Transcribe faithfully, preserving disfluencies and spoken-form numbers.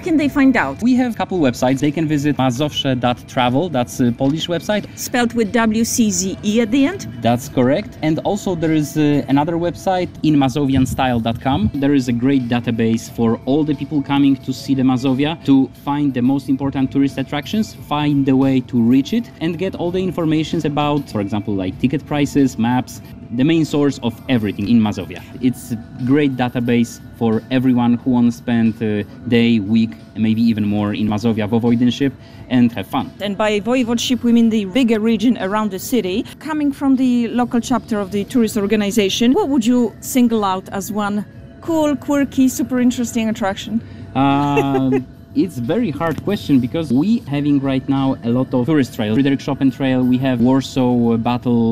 can they find out? We have a couple websites. They can visit mazowsze dot travel. That's a Polish website. Spelled with W C Z E at the end? That's correct. And also there is uh, another website, in mazovian style dot com. There is a great database for all the people coming to see the Mazovia, to find the most important tourist attractions, find the way to reach it, and get all the information about, for example, like ticket prices, maps, the main source of everything in Mazovia. It's a great database for everyone who wants to spend a day, week, maybe even more in Mazovia Voivodeship and have fun. And by voivodeship, we mean the bigger region around the city. Coming from the local chapter of the tourist organization, what would you single out as one cool, quirky, super interesting attraction? Uh, It's a very hard question, because we having right now a lot of tourist trails. Frederick Chopin Trail, we have Warsaw Battle